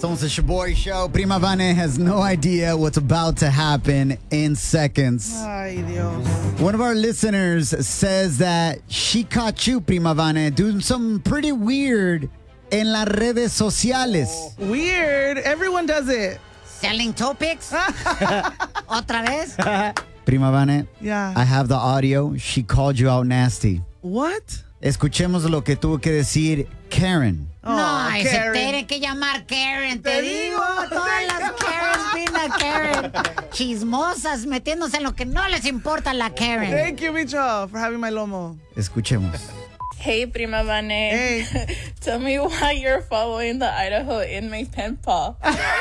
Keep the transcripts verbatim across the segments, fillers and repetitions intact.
Somos the Shaboy Show. Prima Vane has no idea what's about to happen in seconds. Ay, Dios. One of our listeners says that she caught you, Prima Vane, doing something pretty weird en las redes sociales. Weird. Everyone does it. Selling toe picks? Otra vez? Prima Vane, Yeah. I have the audio. She called you out nasty. What? Escuchemos lo que tuvo que decir Karen. No, Oh, se Karen. tiene que llamar Karen. Te, Te digo, digo, todas te las digo. Karens being a Karen. Chismosas, metiéndose en lo que no les importa la Karen. Thank you, Micho, for having my lomo. Escuchemos. Hey, Prima Vane. Hey. Tell me why you're following the Idaho inmate pen pal.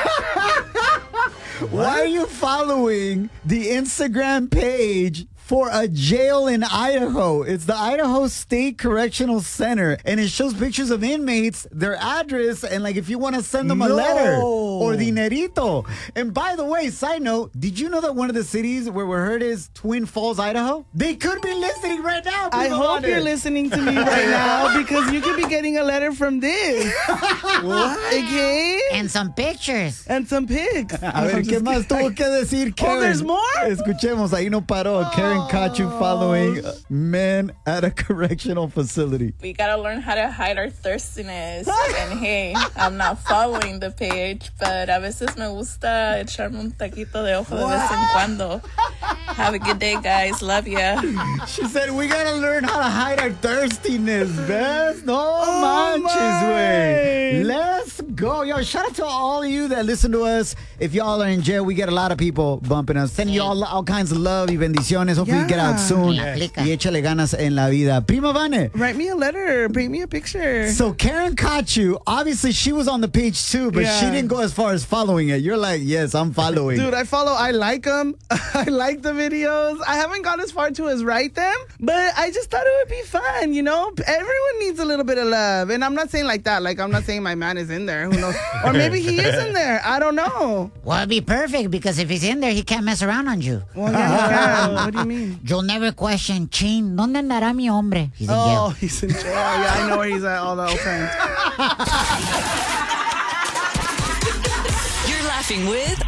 Why are you following the Instagram page for a jail in Idaho? It's the Idaho State Correctional Center, and it shows pictures of inmates, their address, and like if you want to send them a No. letter or dinerito. And by the way, side note, did you know that one of the cities where we're heard is Twin Falls, Idaho? They could be listening right now. I Prima hope Vane. you're listening to me right now because you could be getting a letter from this. What? Okay? And some pictures. And some pics. A ver, ¿qué más tuvo que decir Karen? Oh, there's more? Escuchemos, ahí no paró. Karen caught you following men at a correctional facility. We gotta learn how to hide our thirstiness. And hey, I'm not following the page, but a veces me gusta echarme un taquito de ojo de vez en cuando. Have a good day, guys. Love ya. She said, we gotta learn how to hide our thirstiness, Beth. No manches, my. way. Let's go. Yo, shout out to all of you that listen to us. If y'all are in jail, we get a lot of people bumping us. Sending you all, all kinds of love y bendiciones. Hopefully you get out Yeah. soon. Y aplica. Y échale ganas en la vida. Prima Vane. Write me a letter. Paint me a picture. So Karen caught you. Obviously, she was on the page too, but Yeah. she didn't go as far as following it. You're like, yes, I'm following. Dude, I follow, I like them. I like the videos. I haven't gone as far to as write them, but I just thought it would be fun, you know? Everyone needs a little bit of love. And I'm not saying like that. Like, I'm not saying my man is in there. Who knows? Or maybe he is in there. I don't know. Well, it'd be perfect because if he's in there, he can't mess around on you. Well, yeah, he can. What do you mean? You'll never question, Chin, ¿dónde andará mi hombre? He's in Oh, jail. he's in jail. Yeah, I know where he's at all the whole time. You're laughing with